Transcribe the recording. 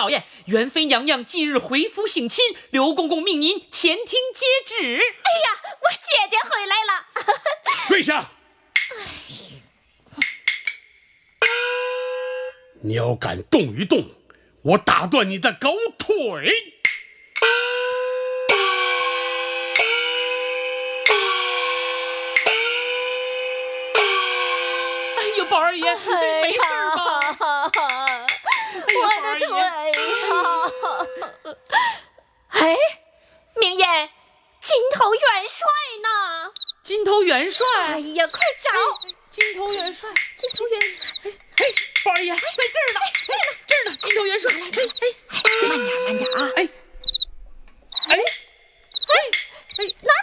老爷，元妃娘娘近日回府省亲，刘公公命您前厅接旨。哎呀，我姐姐回来了。 跪下！你要敢动一动，我打断你的狗腿！ 哎呦，宝二爷，没事吧？ 我的腿呀！哎，明艳，金头元帅呢？ 金头元帅！ 哎呀，快找！ 金头元帅， 金头元帅！ 哎，宝二爷在这儿呢，这儿呢，金头元帅！ 慢点啊！ 哎， 哪